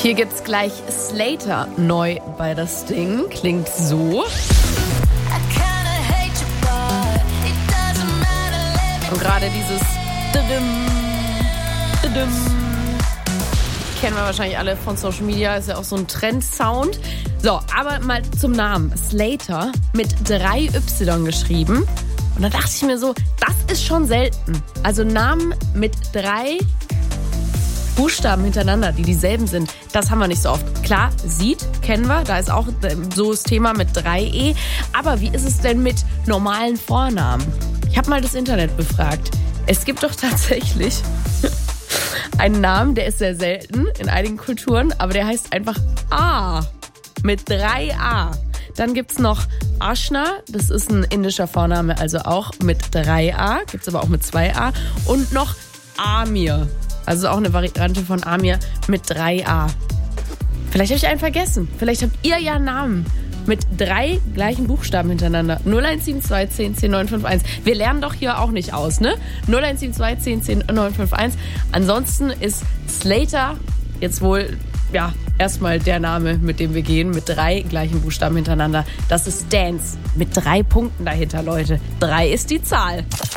Hier gibt's gleich Slater neu bei das Ding. Klingt so. Und gerade dieses kennen wir wahrscheinlich alle von Social Media, ist ja auch so ein Trend-Sound. So, aber mal zum Namen. Slater mit 3 Y geschrieben. Und da dachte ich mir so, das ist schon selten. Also Namen mit 3 Buchstaben hintereinander, die dieselben sind, das haben wir nicht so oft. Klar, Seed kennen wir, da ist auch so das Thema mit 3E. Aber wie ist es denn mit normalen Vornamen? Ich habe mal das Internet befragt. Es gibt doch tatsächlich einen Namen, der ist sehr selten in einigen Kulturen, aber der heißt einfach A mit 3A. Dann gibt's noch Ashna, das ist ein indischer Vorname, also auch mit 3A, gibt's aber auch mit 2A. Und noch Amir, also auch eine Variante von Amir mit 3A. Vielleicht habe ich einen vergessen. Vielleicht habt ihr ja einen Namen mit 3 gleichen Buchstaben hintereinander. 0172 10 10 951. Wir lernen doch hier auch nicht aus, ne? 0172 10 10 951. Ansonsten ist Slater jetzt wohl, ja, erstmal der Name, mit dem wir gehen, mit 3 gleichen Buchstaben hintereinander. Das ist Dance mit 3 Punkten dahinter, Leute. 3 ist die Zahl.